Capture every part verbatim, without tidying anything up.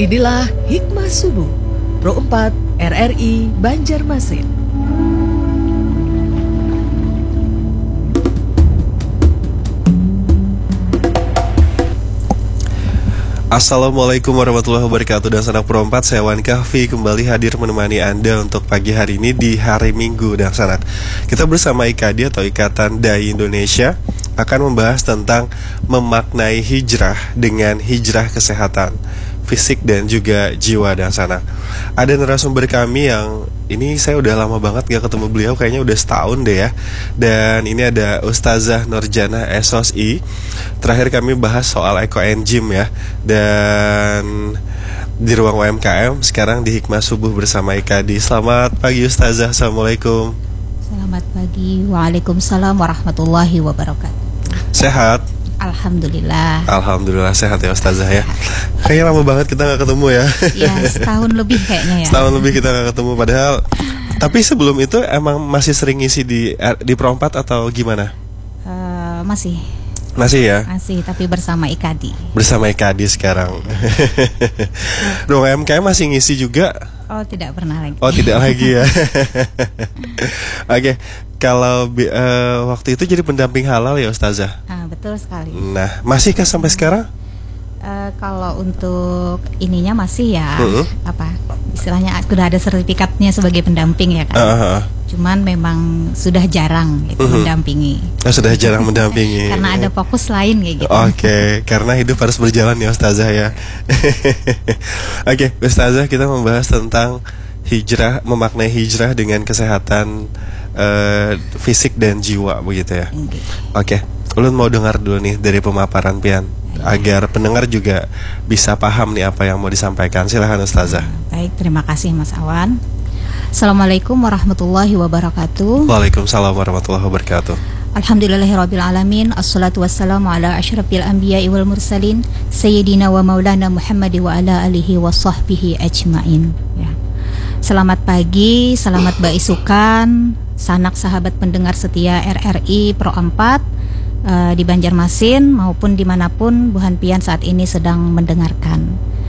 Inilah Hikmah Subuh Pro empat R R I Banjarmasin. Assalamualaikum warahmatullahi wabarakatuh. Dan sanak Pro empat, saya Wan Kahfi kembali hadir menemani Anda untuk pagi hari ini di hari Minggu. Dan sanak, kita bersama I K A D I atau Ikatan Dai Indonesia akan membahas tentang memaknai hijrah dengan hijrah kesehatan fisik dan juga jiwa. Dan sanak, ada narasumber kami yang ini saya udah lama banget gak ketemu beliau, kayaknya udah setahun deh ya. Dan ini ada Ustazah Nurjana S O S I. Terakhir kami bahas soal Eco and Gym ya. Dan di ruang U M K M, sekarang di Hikmah Subuh bersama I K A D I. Selamat pagi Ustazah, Assalamualaikum. Selamat pagi, Waalaikumsalam warahmatullahi wabarakatuh. Sehat? Alhamdulillah. Alhamdulillah sehat ya Ustazah ya. Kayaknya lama banget kita gak ketemu ya. Ya, setahun lebih kayaknya ya. Setahun lebih kita gak ketemu. Padahal, tapi sebelum itu emang masih sering ngisi di di Pro empat atau gimana? Uh, masih. Masih ya? Masih, tapi bersama I K A D I. Bersama I K A D I sekarang. Ruang M K M masih ngisi juga? Oh, tidak pernah lagi. Oh, tidak lagi ya. Oke, okay. Kalau uh, waktu itu jadi pendamping halal ya Ustazah? Ah, betul sekali. Nah, masihkah sampai sekarang? Uh, kalau untuk ininya masih ya, uh-huh. apa istilahnya sudah ada sertifikatnya sebagai pendamping ya kan. Uh-huh. Cuman memang sudah jarang gitu uh-huh. mendampingi. Oh, sudah jarang mendampingi. Karena ada fokus lain kayak gitu. Oke, okay. Karena hidup harus berjalan ya Ustazah ya. Oke, okay, Ustazah, kita membahas tentang hijrah, memaknai hijrah dengan kesehatan uh, fisik dan jiwa begitu ya. Oke, okay. Ulun mau dengar dulu nih dari pemaparan Pian, agar pendengar juga bisa paham nih apa yang mau disampaikan. Silakan Ustazah. Baik, terima kasih Mas Awan. Assalamualaikum warahmatullahi wabarakatuh. Waalaikumsalam warahmatullahi wabarakatuh. Alhamdulillahirabbil alamin. Assalatu wassalamu ala asyrafil anbiya'i wal mursalin sayyidina wa maulana Muhammad wa ala alihi wa sahbihi ajmain. Ya. Selamat pagi, selamat baisukan sanak sahabat pendengar setia R R I Pro empat Uh, di Banjarmasin maupun dimanapun Bu Hanpian saat ini sedang mendengarkan.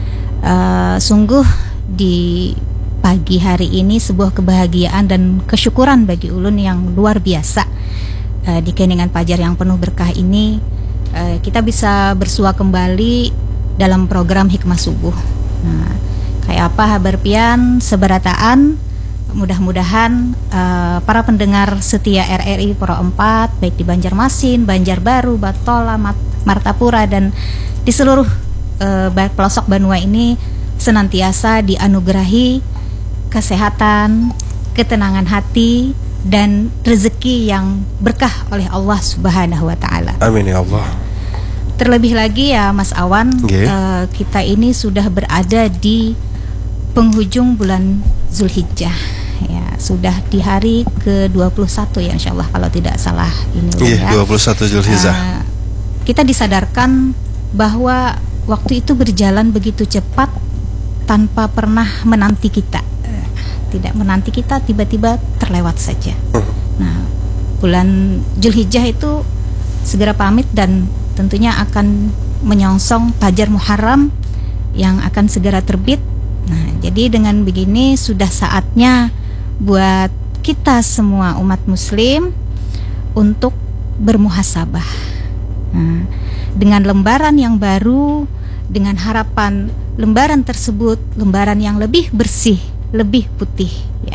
Uh, sungguh di pagi hari ini sebuah kebahagiaan dan kesyukuran bagi ulun yang luar biasa. Uh, di keningan Fajar yang penuh berkah ini, uh, kita bisa bersua kembali dalam program Hikmah Subuh. Nah, kayak apa kabar Pian seberataan? Mudah-mudahan uh, para pendengar setia R R I Pro empat baik di Banjarmasin, Banjarbaru, Batola, Martapura dan di seluruh uh, pelosok Banua ini senantiasa dianugerahi kesehatan, ketenangan hati dan rezeki yang berkah oleh Allah Subhanahu wa taala. Amin ya Allah. Terlebih lagi ya Mas Awan, okay. uh, kita ini sudah berada di penghujung bulan Zulhijjah. Ya, sudah di hari ke dua puluh satu ya insyaallah kalau tidak salah ini yeah, ya. dua puluh satu Zulhijjah. Uh, kita disadarkan bahwa waktu itu berjalan begitu cepat tanpa pernah menanti kita. Uh, tidak menanti kita, tiba-tiba terlewat saja. Uh. Nah, bulan Zulhijjah itu segera pamit dan tentunya akan menyongsong Fajar Muharram yang akan segera terbit. Nah, jadi dengan begini sudah saatnya buat kita semua umat muslim untuk bermuhasabah. Nah, dengan lembaran yang baru, dengan harapan lembaran tersebut lembaran yang lebih bersih, lebih putih ya.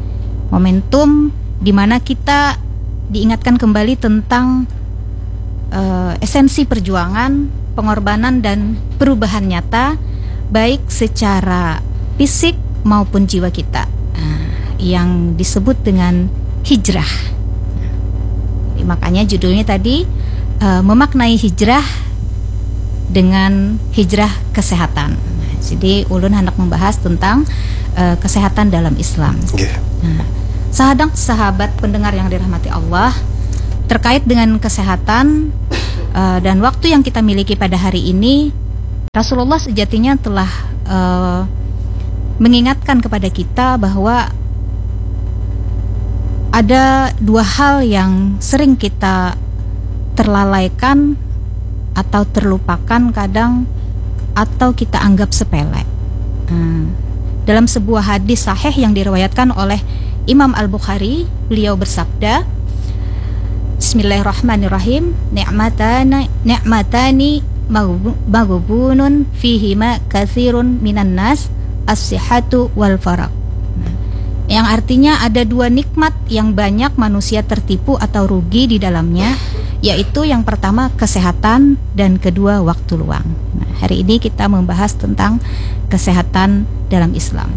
Momentum di mana kita diingatkan kembali tentang uh, esensi perjuangan, pengorbanan dan perubahan nyata baik secara fisik maupun jiwa kita, nah, yang disebut dengan hijrah. Jadi, makanya judulnya tadi uh, memaknai hijrah dengan hijrah kesehatan. Nah, jadi ulun hendak membahas tentang uh, kesehatan dalam Islam. Yeah. Nah, sahabat sahabat pendengar yang dirahmati Allah, terkait dengan kesehatan uh, dan waktu yang kita miliki pada hari ini, Rasulullah sejatinya telah uh, mengingatkan kepada kita bahwa ada dua hal yang sering kita terlalaikan atau terlupakan kadang, atau kita anggap sepele. Hmm. Dalam sebuah hadis sahih yang diriwayatkan oleh Imam Al-Bukhari, beliau bersabda, Bismillahirrahmanirrahim, ni'matani ni'matani maghbunun fihima katsirun minan nas, as-sihhatu wal faraq. Yang artinya ada dua nikmat yang banyak manusia tertipu atau rugi di dalamnya, yaitu yang pertama kesehatan dan kedua waktu luang. Nah, hari ini kita membahas tentang kesehatan dalam Islam.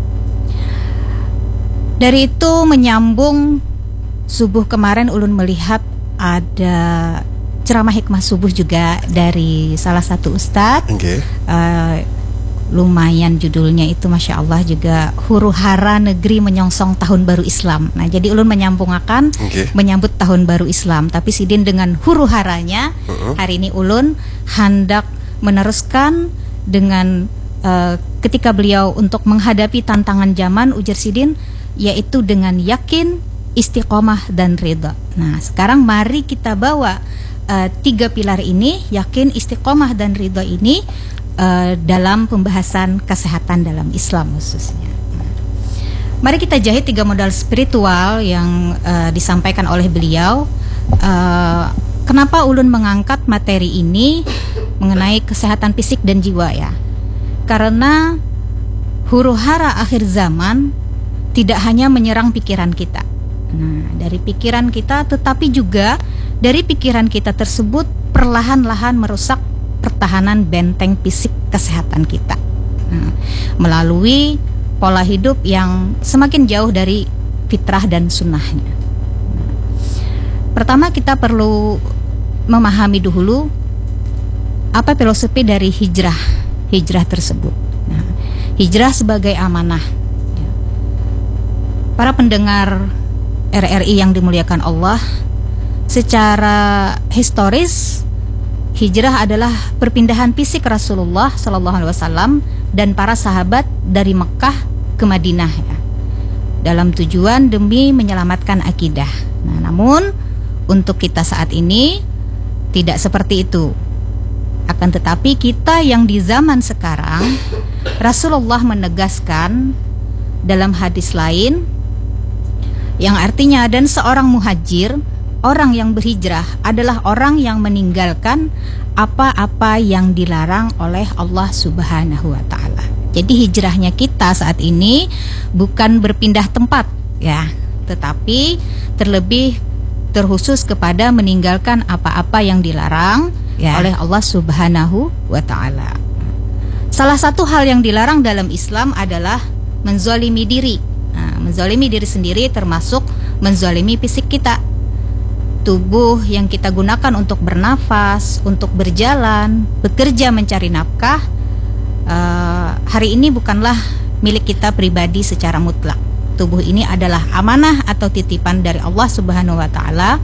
Dari itu menyambung subuh kemarin ulun melihat ada ceramah hikmah subuh juga dari salah satu ustadz. Okay. Uh, lumayan judulnya itu Masya Allah juga, huru hara negeri menyongsong tahun baru Islam. Nah jadi ulun menyambungakan okay. menyambut tahun baru Islam, tapi sidin dengan huru haranya uh-uh. hari ini ulun hendak meneruskan dengan uh, ketika beliau untuk menghadapi tantangan zaman, ujar sidin, yaitu dengan yakin, istiqomah dan ridha. Nah sekarang mari kita bawa uh, tiga pilar ini, yakin, istiqomah dan ridha ini uh, dalam pembahasan kesehatan dalam Islam khususnya. Mari kita jahit tiga modal spiritual yang uh, disampaikan oleh beliau. Uh, kenapa ulun mengangkat materi ini mengenai kesehatan fisik dan jiwa ya? Karena huru hara akhir zaman tidak hanya menyerang pikiran kita. Nah, dari pikiran kita, tetapi juga dari pikiran kita tersebut perlahan-lahan merusak pertahanan benteng fisik kesehatan kita. Nah, melalui pola hidup yang semakin jauh dari fitrah dan sunnahnya. Nah, pertama kita perlu memahami dulu apa filosofi dari hijrah, hijrah tersebut. Nah, hijrah sebagai amanah. Para pendengar R R I yang dimuliakan Allah, secara historis hijrah adalah perpindahan fisik Rasulullah Shallallahu Alaihi Wasallam dan para sahabat dari Mekah ke Madinah ya, dalam tujuan demi menyelamatkan akidah. Nah, namun untuk kita saat ini tidak seperti itu. Akan tetapi kita yang di zaman sekarang, Rasulullah menegaskan dalam hadis lain yang artinya, dan seorang muhajir, orang yang berhijrah adalah orang yang meninggalkan apa-apa yang dilarang oleh Allah Subhanahu wa taala. Jadi hijrahnya kita saat ini bukan berpindah tempat ya, tetapi terlebih terkhusus kepada meninggalkan apa-apa yang dilarang ya oleh Allah Subhanahu wa taala. Salah satu hal yang dilarang dalam Islam adalah menzalimi diri. Nah, menzalimi diri sendiri termasuk menzalimi fisik kita. Tubuh yang kita gunakan untuk bernafas, untuk berjalan, bekerja, mencari nafkah, uh, hari ini bukanlah milik kita pribadi secara mutlak. Tubuh ini adalah amanah atau titipan dari Allah Subhanahu wa taala.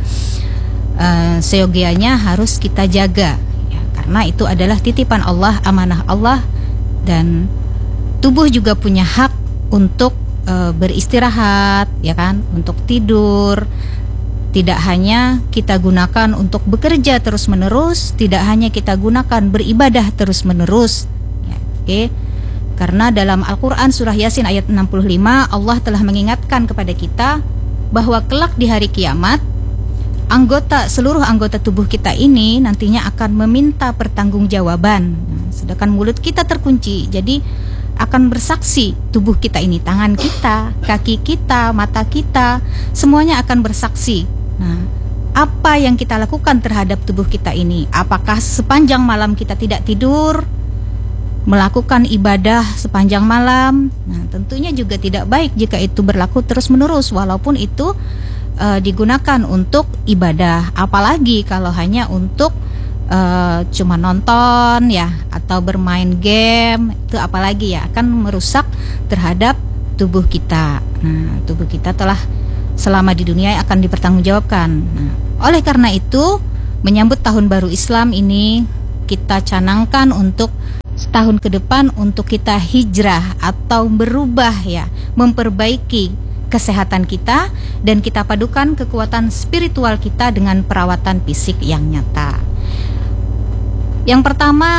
Uh, seyogianya harus kita jaga ya, karena itu adalah titipan Allah, amanah Allah, dan tubuh juga punya hak untuk uh, beristirahat ya kan, untuk tidur. Tidak hanya kita gunakan untuk bekerja terus-menerus, tidak hanya kita gunakan beribadah terus-menerus ya, oke okay? Karena dalam Al-Quran surah Yasin ayat enam puluh lima Allah telah mengingatkan kepada kita bahwa kelak di hari kiamat anggota, seluruh anggota tubuh kita ini nantinya akan meminta pertanggungjawaban. Nah, sedangkan mulut kita terkunci, jadi akan bersaksi tubuh kita ini, tangan kita, kaki kita, mata kita, semuanya akan bersaksi. Nah, apa yang kita lakukan terhadap tubuh kita ini? Apakah sepanjang malam kita tidak tidur, melakukan ibadah sepanjang malam? Nah, tentunya juga tidak baik jika itu berlaku terus-menerus, walaupun itu uh, digunakan untuk ibadah. Apalagi kalau hanya untuk uh, cuma nonton ya, atau bermain game, itu apalagi ya, akan merusak terhadap tubuh kita. Nah, tubuh kita telah selama di dunia akan dipertanggungjawabkan. Nah, oleh karena itu, menyambut tahun baru Islam ini, kita canangkan untuk setahun ke depan untuk kita hijrah atau berubah ya, memperbaiki kesehatan kita, dan kita padukan kekuatan spiritual kita dengan perawatan fisik yang nyata. Yang pertama,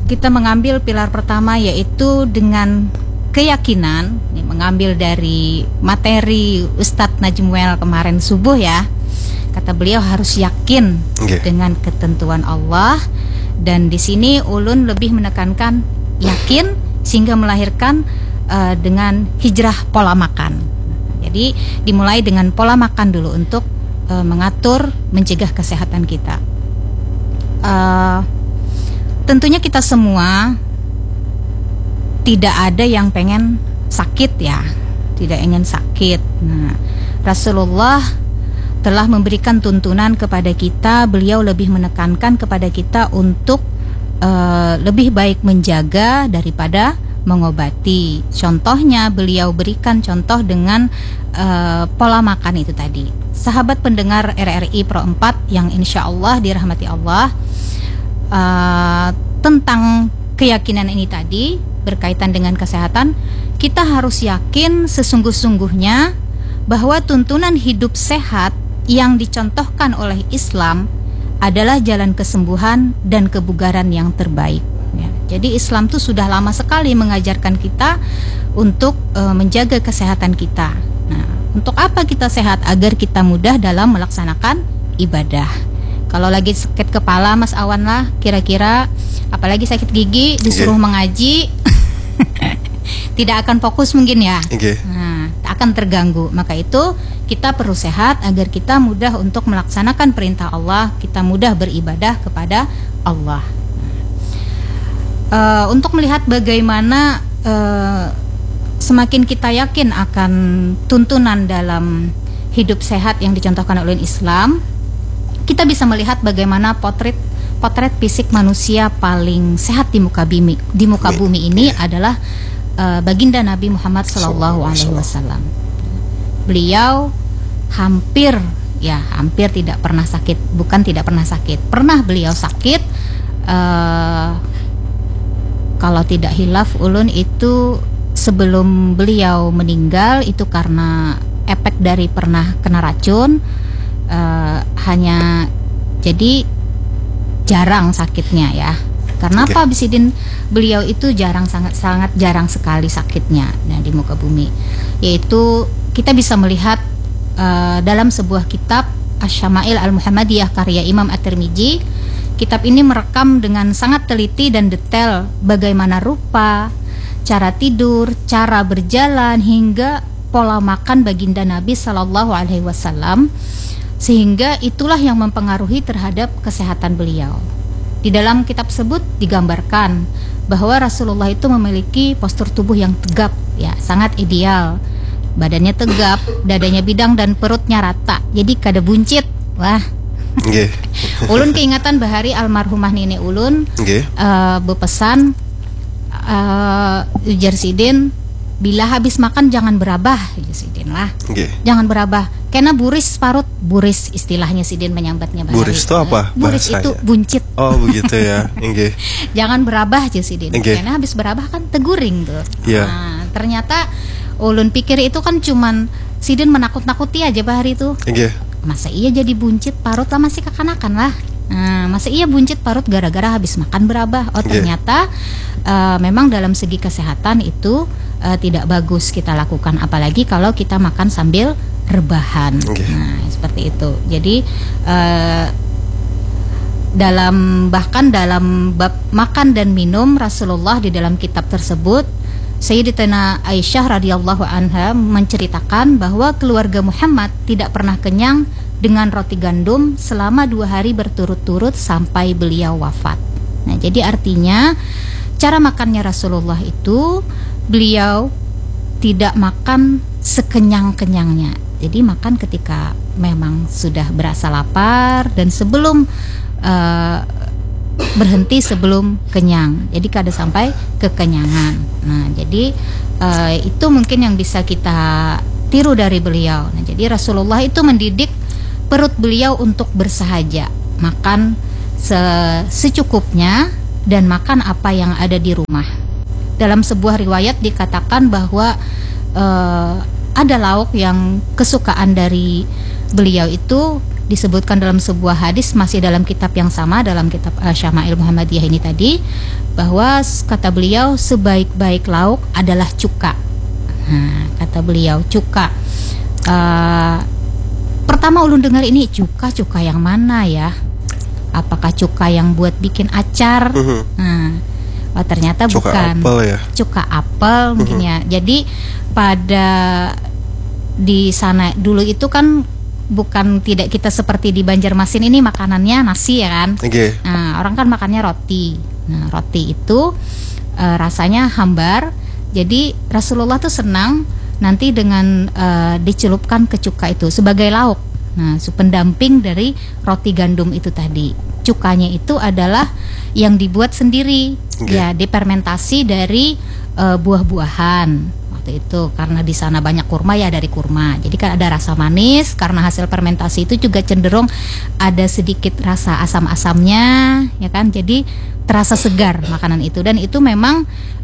kita mengambil pilar pertama yaitu dengan keyakinan, ini mengambil dari materi Ustadz Najmuel kemarin subuh ya. Kata beliau harus yakin okay. dengan ketentuan Allah, dan di sini ulun lebih menekankan yakin sehingga melahirkan uh, dengan hijrah pola makan. Jadi dimulai dengan pola makan dulu untuk uh, mengatur, mencegah kesehatan kita. Uh, tentunya kita semua tidak ada yang pengen sakit ya, tidak ingin sakit. Nah, Rasulullah telah memberikan tuntunan kepada kita, beliau lebih menekankan kepada kita untuk uh, lebih baik menjaga daripada mengobati. Contohnya beliau berikan contoh dengan uh, pola makan itu tadi. Sahabat pendengar R R I Pro empat yang insya Allah dirahmati Allah, uh, tentang keyakinan ini tadi berkaitan dengan kesehatan, kita harus yakin sesungguh-sungguhnya bahwa tuntunan hidup sehat yang dicontohkan oleh Islam adalah jalan kesembuhan dan kebugaran yang terbaik ya. Jadi Islam itu sudah lama sekali mengajarkan kita untuk e, menjaga kesehatan kita. Nah, untuk apa kita sehat? Agar kita mudah dalam melaksanakan ibadah. Kalau lagi sakit kepala Mas Awan lah, kira-kira apalagi sakit gigi disuruh okay. mengaji tidak akan fokus mungkin ya. Okay. Nah, akan terganggu. Maka itu kita perlu sehat agar kita mudah untuk melaksanakan perintah Allah, kita mudah beribadah kepada Allah. Uh, untuk melihat bagaimana uh, semakin kita yakin akan tuntunan dalam hidup sehat yang dicontohkan oleh Islam, kita bisa melihat bagaimana potret potret fisik manusia paling sehat di muka bumi di muka bumi ini yeah. adalah uh, baginda Nabi Muhammad Sallallahu Alaihi Wasallam. Beliau hampir ya hampir tidak pernah sakit, bukan tidak pernah sakit, pernah beliau sakit. Uh, kalau tidak hilaf ulun itu sebelum beliau meninggal itu karena efek dari pernah kena racun. Uh, hanya jadi jarang sakitnya ya. Karena okay. apa Bisidin, beliau itu jarang sangat sangat jarang sekali sakitnya nah, di muka bumi. Yaitu kita bisa melihat uh, dalam sebuah kitab Asy-Syama'il Al-Muhammadiyah karya Imam At-Tirmidzi. Kitab ini merekam dengan sangat teliti dan detail bagaimana rupa, cara tidur, cara berjalan hingga pola makan baginda Nabi Sallallahu Alaihi Wasallam, sehingga itulah yang mempengaruhi terhadap kesehatan beliau. Di dalam kitab tersebut digambarkan bahwa Rasulullah itu memiliki postur tubuh yang tegap ya, sangat ideal. Badannya tegap, dadanya bidang dan perutnya rata. Jadi kada buncit. Wah. Okay. Ulun keingatan bahari almarhumah nenek ulun okay. uh, berpesan uh, ujar sidin, bila habis makan jangan berabah, ujar sidin lah. Okay. Jangan berabah. Karena buris parut, buris istilahnya sidin menyambatnya bahari. Buris itu apa? Buris bahasanya? Itu buncit. Oh begitu ya. Okay. Jangan berabah ujar sidin. Okay. Karena habis berabah kan teguring tuh. Yeah. Nah, ternyata ulun pikir itu kan cuman sidin menakut-nakuti aja bahari itu. Okay. Masa iya jadi buncit parut lah, masih kekanakan lah. Nah, masa iya buncit parut gara-gara habis makan berabah. Oh okay. Ternyata uh, memang dalam segi kesehatan itu uh, tidak bagus kita lakukan, apalagi kalau kita makan sambil rebahan. Okay. Nah seperti itu. Jadi uh, dalam bahkan dalam bab makan dan minum Rasulullah di dalam kitab tersebut, Sayyidatina Aisyah radhiyallahu anha menceritakan bahwa keluarga Muhammad tidak pernah kenyang dengan roti gandum selama dua hari berturut-turut sampai beliau wafat. Nah, jadi artinya cara makannya Rasulullah itu beliau tidak makan sekenyang-kenyangnya. Jadi makan ketika memang sudah berasa lapar dan sebelum uh, berhenti sebelum kenyang. Jadi kada sampai kekenyangan. Nah, jadi uh, itu mungkin yang bisa kita tiru dari beliau. Nah, jadi Rasulullah itu mendidik perut beliau untuk bersahaja, makan se- secukupnya dan makan apa yang ada di rumah. Dalam sebuah riwayat dikatakan bahwa uh, ada lauk yang kesukaan dari beliau itu disebutkan dalam sebuah hadis masih dalam kitab yang sama, dalam kitab uh, Syama'il Muhammadiyah ini tadi, bahwa kata beliau sebaik-baik lauk adalah cuka. Nah, kata beliau cuka. Uh, pertama ulun dengar ini cuka cuka yang mana ya? Apakah cuka yang buat bikin acar? Uh-huh. Nah, oh ternyata cuka bukan. Apel ya? Cuka apel mungkin uh-huh. ya. Jadi pada di sana dulu itu kan bukan tidak kita seperti di Banjarmasin ini makanannya nasi ya kan. Okay. Nah, orang kan makannya roti. Nah, roti itu e, rasanya hambar. Jadi Rasulullah tuh senang nanti dengan e, dicelupkan ke cuka itu sebagai lauk. Nah, pendamping dari roti gandum itu tadi. Cukanya itu adalah yang dibuat sendiri. Okay. Ya, difermentasi dari e, buah-buahan. Itu karena di sana banyak kurma ya dari kurma. Jadi kan ada rasa manis karena hasil fermentasi itu juga cenderung ada sedikit rasa asam-asamnya ya kan. Jadi terasa segar makanan itu dan itu memang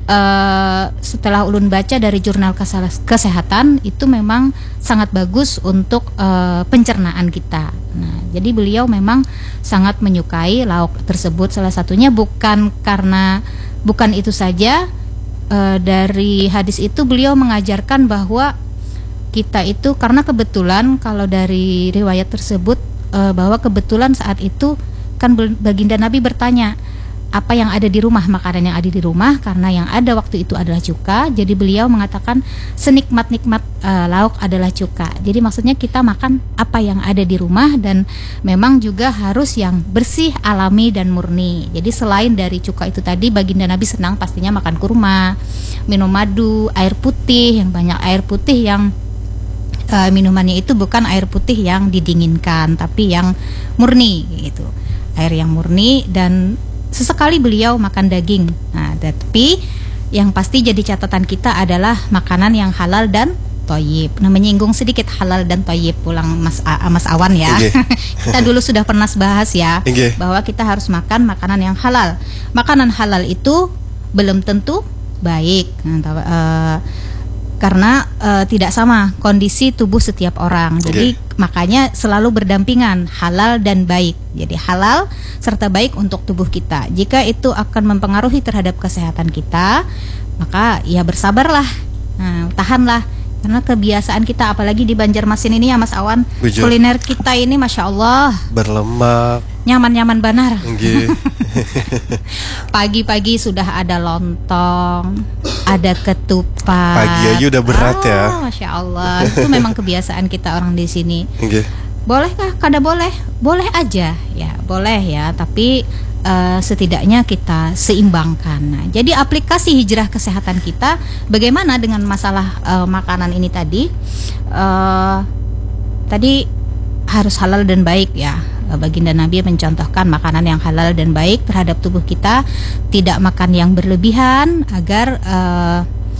uh, setelah ulun baca dari jurnal kesehatan itu memang sangat bagus untuk uh, pencernaan kita. Nah, jadi beliau memang sangat menyukai lauk tersebut, salah satunya bukan karena bukan itu saja. Uh, dari hadis itu beliau mengajarkan bahwa kita itu karena kebetulan kalau dari riwayat tersebut uh, bahwa kebetulan saat itu kan baginda Nabi bertanya apa yang ada di rumah, makanan yang ada di rumah, karena yang ada waktu itu adalah cuka. Jadi beliau mengatakan senikmat-nikmat uh, lauk adalah cuka. Jadi maksudnya kita makan apa yang ada di rumah dan memang juga harus yang bersih, alami dan murni. Jadi selain dari cuka itu tadi, baginda Nabi senang pastinya makan kurma, minum madu, air putih, yang banyak air putih yang uh, minumannya itu bukan air putih yang didinginkan, tapi yang murni gitu. Air yang murni dan sesekali beliau makan daging. Nah, tapi yang pasti jadi catatan kita adalah makanan yang halal dan thayyib. Nah, menyinggung sedikit halal dan thayyib pulang Mas A, Mas Awan ya. Okay. Kita dulu sudah pernah bahas ya, okay, bahwa kita harus makan makanan yang halal. Makanan halal itu belum tentu baik. Nah, uh, karena uh, tidak sama kondisi tubuh setiap orang. Jadi okay, makanya selalu berdampingan halal dan baik. Jadi halal serta baik untuk tubuh kita. Jika itu akan mempengaruhi terhadap kesehatan kita, maka ya bersabarlah, nah, tahanlah. Karena kebiasaan kita apalagi di Banjarmasin ini ya Mas Awan, Bujur. Kuliner kita ini Masya Allah berlemak, nyaman-nyaman benar. Okay. Pagi-pagi sudah ada lontong, ada ketupat. Pagi aja udah berat ah, ya. Masya Allah, itu memang kebiasaan kita orang di sini. Okay. Bolehkah? Kada boleh? Boleh aja, ya boleh ya. Tapi uh, setidaknya kita seimbangkan. Nah, jadi aplikasi hijrah kesehatan kita, bagaimana dengan masalah uh, makanan ini tadi? Uh, tadi harus halal dan baik ya. Baginda Nabi mencontohkan makanan yang halal dan baik terhadap tubuh kita, tidak makan yang berlebihan agar uh,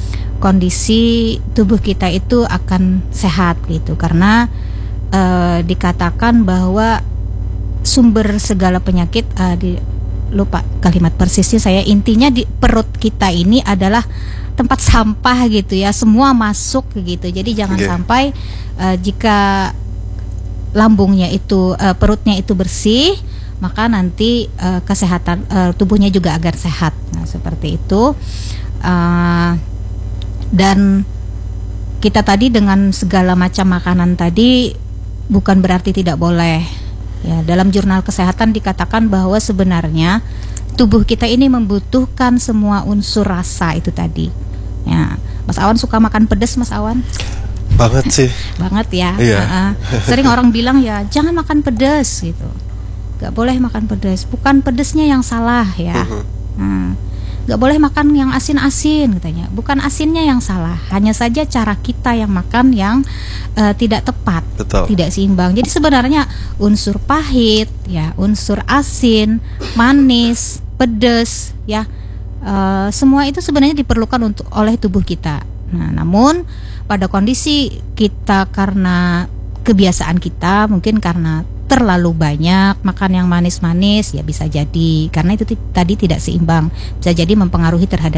kondisi tubuh kita itu akan sehat gitu. Karena uh, dikatakan bahwa sumber segala penyakit, uh, di, lupa kalimat persisnya saya, intinya di perut kita ini adalah tempat sampah gitu ya, semua masuk gitu. Jadi jangan okay, sampai uh, jika lambungnya itu uh, perutnya itu bersih, maka nanti uh, kesehatan uh, tubuhnya juga agar sehat. Nah, seperti itu. Uh, dan kita tadi dengan segala macam makanan tadi bukan berarti tidak boleh. Ya, dalam jurnal kesehatan dikatakan bahwa sebenarnya tubuh kita ini membutuhkan semua unsur rasa itu tadi. Ya, Mas Awan suka makan pedas, Mas Awan? Banget sih. Banget ya. Iya. Uh, sering orang bilang ya jangan makan pedas gitu. Gak boleh makan pedas. Bukan pedasnya yang salah ya. Uh-huh. Hmm. Gak boleh makan yang asin-asin katanya. Bukan asinnya yang salah. Hanya saja cara kita yang makan yang uh, tidak tepat. Betul. Tidak seimbang. Jadi sebenarnya unsur pahit, ya, unsur asin, manis, pedas, ya, uh, semua itu sebenarnya diperlukan untuk oleh tubuh kita. Nah, namun pada kondisi kita karena kebiasaan kita, mungkin karena terlalu banyak makan yang manis-manis, ya bisa jadi karena itu t- tadi tidak seimbang, bisa jadi mempengaruhi terhadap